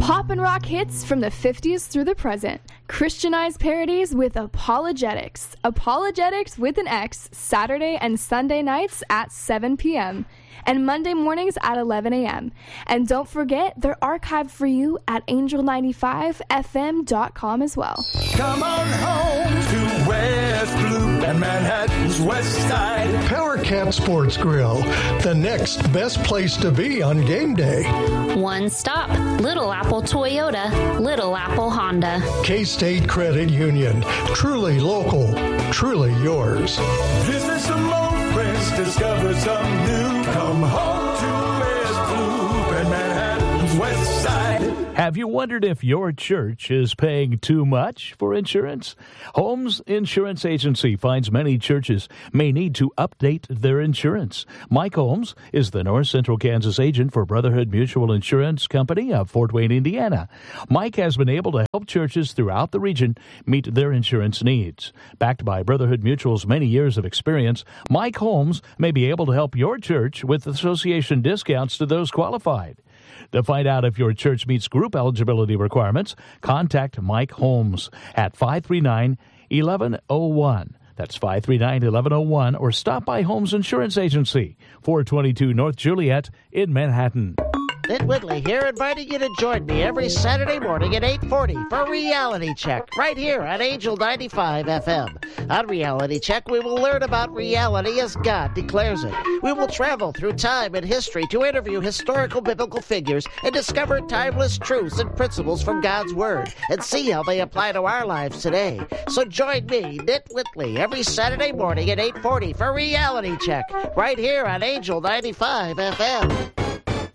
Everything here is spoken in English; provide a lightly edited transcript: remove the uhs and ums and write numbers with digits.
Pop and rock hits from the 50s through the present. Christianized parodies with Apologetics. Apologetics with an X, Saturday and Sunday nights at 7 p.m. and Monday mornings at 11 a.m. And don't forget, they're archived for you at angel95fm.com as well. Come on home to West Loop and Manhattan's West Side. Power Cat Sports Grill, the next best place to be on game day. One stop, Little Apple Toyota, Little Apple Honda. K-State Credit Union, truly local, truly yours. Visit some old friends, discover some new. Come home to West Loop and Manhattan's West Side. Have you wondered if your church is paying too much for insurance? Holmes Insurance Agency finds many churches may need to update their insurance. Mike Holmes is the North Central Kansas agent for Brotherhood Mutual Insurance Company of Fort Wayne, Indiana. Mike has been able to help churches throughout the region meet their insurance needs. Backed by Brotherhood Mutual's many years of experience, Mike Holmes may be able to help your church with association discounts to those qualified. To find out if your church meets group eligibility requirements, contact Mike Holmes at 539-1101. That's 539-1101, or stop by Holmes Insurance Agency, 422 North Juliet in Manhattan. Ed Whitley here, inviting you to join me every Saturday morning at 8:40 for Reality Check, right here on Angel 95 FM. On Reality Check, we will learn about reality as God declares it. We will travel through time and history to interview historical biblical figures and discover timeless truths and principles from God's Word and see how they apply to our lives today. So join me, Nit Whitley, every Saturday morning at 8:40 for Reality Check, right here on Angel 95 FM.